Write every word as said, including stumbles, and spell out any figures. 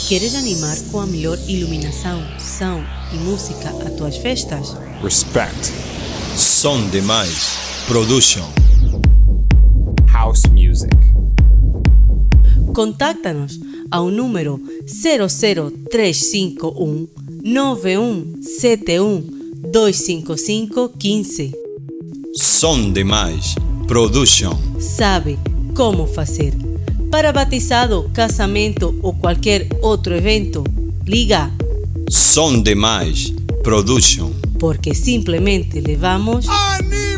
Queres animar com a melhor iluminação, som e música a tuas festas? Respect. Som Demais Production. House music. Contacta-nos ao número zero zero três cinco um nove um sete um dois cinco cinco um cinco. Som Demais Production. Sabe como fazer. Para batizado, casamento ou qualquer outro evento, liga Som Demais Production. porque simplesmente levamos Anima!